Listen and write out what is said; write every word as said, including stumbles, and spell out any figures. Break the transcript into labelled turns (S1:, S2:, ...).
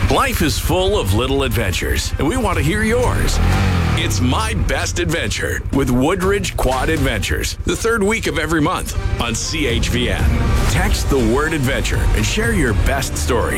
S1: Life is full of little adventures, and we want to hear yours. It's My Best Adventure with Woodridge Quad Adventures, the third week of every month on C H V N. Text the word adventure and share your best story